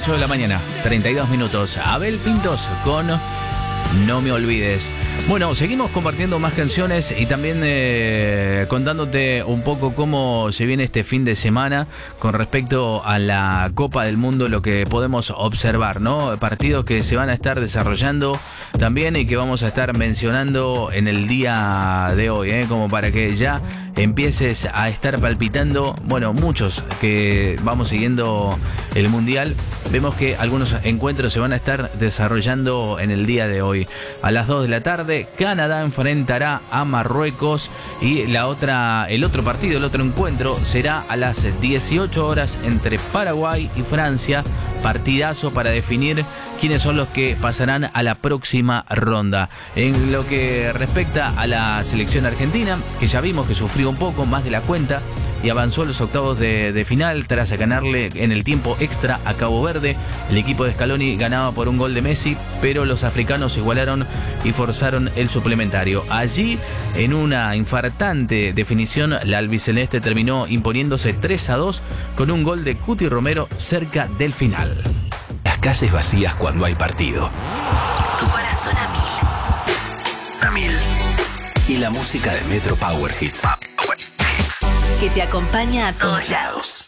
8 de la mañana, 32 minutos. Abel Pintos con No Me Olvides. Bueno, seguimos compartiendo más canciones y también contándote un poco cómo se viene este fin de semana con respecto a la Copa del Mundo, lo que podemos observar, ¿no? Partidos que se van a estar desarrollando también y que vamos a estar mencionando en el día de hoy, como para que ya empieces a estar palpitando. Bueno, muchos que vamos siguiendo el Mundial, vemos que algunos encuentros se van a estar desarrollando en el día de hoy. A las 2 de la tarde, Canadá enfrentará a Marruecos y el otro partido, el otro encuentro será a las 18 horas entre Paraguay y Francia. Partidazo para definir quiénes son los que pasarán a la próxima ronda. En lo que respecta a la selección argentina, que ya vimos que sufrió un poco más de la cuenta y avanzó a los octavos de final tras ganarle en el tiempo extra a Cabo Verde. El equipo de Scaloni ganaba por un gol de Messi, pero los africanos igualaron y forzaron el suplementario. Allí, en una infartante definición, la albiceleste terminó imponiéndose 3-2 con un gol de Cuti Romero cerca del final. Las calles vacías cuando hay partido. Tu corazón a mil. A mil. Y la música de Metro Power Hits. Que te acompaña a todos lados.